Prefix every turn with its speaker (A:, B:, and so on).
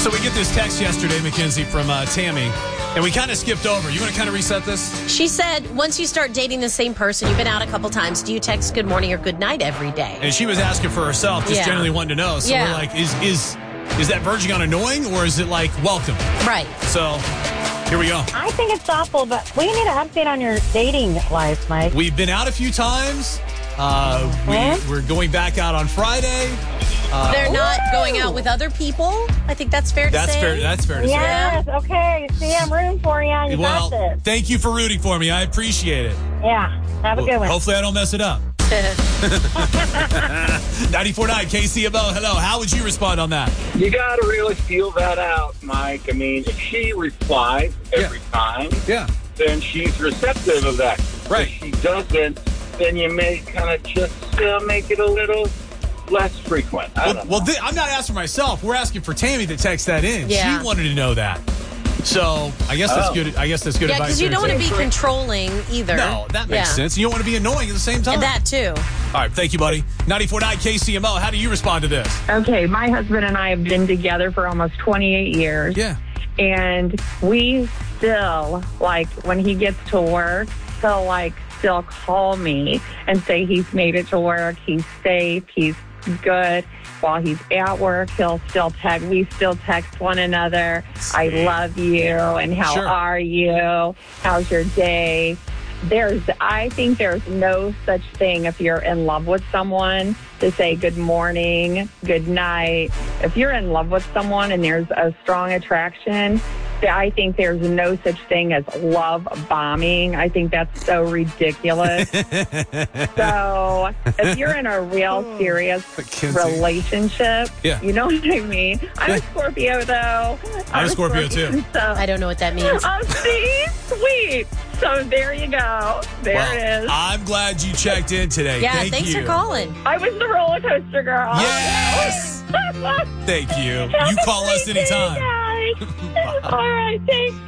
A: So we get this text yesterday, Mackenzie, from Tammy, and we kind of skipped over. You want to kind of reset this?
B: She said, once you start dating the same person, you've been out a couple times, do you text good morning or good night every day?
A: And she was asking for herself, just generally wanting to know. So we're like, is that verging on annoying, or is it like welcome?
B: Right.
A: So here we go.
C: I think it's awful, but we need an update on your dating life, Mike.
A: We've been out a few times. We're going back out on Friday.
B: They're not going out with other people. I think that's fair to say.
A: That's fair to
C: Yes, okay. See, I'm rooting for you. You got this.
A: Thank you for rooting for me. I appreciate it.
C: Yeah, have a good one.
A: Hopefully I don't mess it up. 94.9 KCMO. Hello. How would you respond on that?
D: You got to really feel that out, Mike. I mean, if she replies every time, then she's receptive of that.
A: Right.
D: If she doesn't, then you may kind of just make it a little less frequent. I'm
A: not asking myself. We're asking for Tammy to text that in.
B: Yeah.
A: She wanted to know that. So I guess that's good. I guess that's good advice.
B: Yeah, because you don't want to be controlling either.
A: No, that makes sense. You don't want to be annoying at the same time.
B: And that too.
A: All right, thank you, buddy. 94.9 KCMO. How do you respond to this?
E: Okay, my husband and I have been together for almost 28 years.
A: Yeah.
E: And we still, like, when he gets to work, still call me and say he's made it to work, he's safe, he's good. While he's at work, we still text one another. I love you, and how are you? How's your day? I think there's no such thing if you're in love with someone to say good morning, good night. If you're in love with someone and there's a strong attraction, I think there's no such thing as love bombing. I think that's so ridiculous. So if you're in a real serious relationship, you know what I mean? I'm a Scorpio, though.
A: I'm a Scorpio, too.
B: So, I don't know what that means.
E: Oh, see? Sweet. So there you go. There it is.
A: I'm glad you checked in today.
B: Yeah, thanks for calling.
E: I was the roller coaster girl.
A: Yes. Thank you. You call us anytime.
E: All right, thanks.